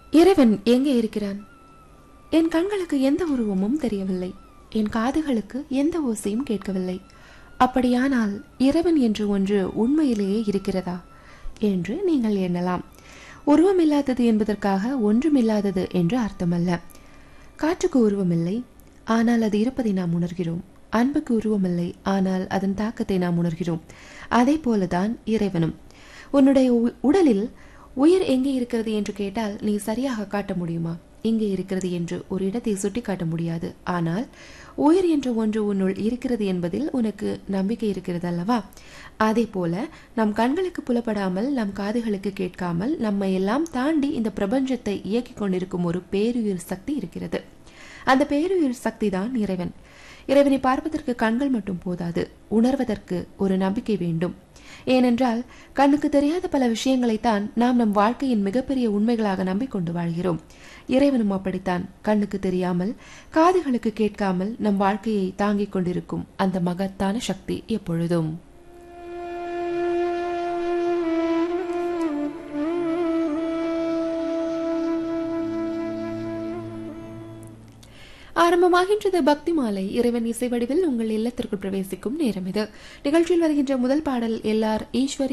இறைவன் எங்கே இருக்கிறான்? என் கண்களுக்கு எந்த உருவமும் தெரியவில்லை, என் காதுகளுக்கு எந்த ஓசையும் கேட்கவில்லை. அப்படியானால் இறைவன் என்று ஒன்று உண்மையிலேயே இருக்கிறதா என்று நீங்கள் எண்ணலாம். உருவமில்லாதது என்பதற்காக ஒன்றுமில்லாதது என்று அர்த்தமல்ல. காற்றுக்கு உருவமில்லை, ஆனால் அது இருப்பதை நாம் உணர்கிறோம். அன்புக்கு உருவமில்லை, ஆனால் அதன் தாக்கத்தை நாம் உணர்கிறோம். அதே போலதான் இறைவனும். உன்னுடைய உடலில் உயிர் எங்கே இருக்கிறது என்று கேட்டால் நீ சரியாக காட்ட முடியுமா? இங்கே இருக்கிறது என்று ஒரு இடத்தை சுட்டி காட்ட முடியாது. ஆனால் உயிர் என்ற ஒன்று உன்னுள் இருக்கிறது என்பதில் உனக்கு நம்பிக்கை இருக்கிறது அல்லவா? அதே போல நம் கண்களுக்கு புலப்படாமல், நம் காதுகளுக்கு கேட்காமல், நம்மை எல்லாம் தாண்டி இந்த பிரபஞ்சத்தை இயக்கிக் கொண்டிருக்கும் ஒரு பேருயிர் சக்தி இருக்கிறது. அந்த பேருயிர் சக்தி தான் இறைவன். இறைவனை பார்ப்பதற்கு கண்கள் மட்டும் போதாது, உணர்வதற்கு ஒரு நம்பிக்கை வேண்டும். ஏனென்றால் கண்ணுக்கு தெரியாத பல விஷயங்களைத்தான் நாம் நம் வாழ்க்கையின் மிகப்பெரிய உண்மைகளாக நம்பிக்கொண்டு வாழ்கிறோம். இறைவனும் அப்படித்தான். கண்ணுக்கு தெரியாமல், காதுகளுக்கு கேட்காமல் நம் வாழ்க்கையை தாங்கிக் கொண்டிருக்கும் அந்த மகத்தான சக்தி எப்பொழுதும். ஆரம்பமாகின்றது பக்தி மாலை. இறைவன் இசை வடிவில் உங்கள் இல்லத்திற்குள் பிரவேசிக்கும் நேரம் இது. நிகழ்ச்சியில் வருகின்ற முதல் பாடல் எல்ஆர் ஈஸ்வரி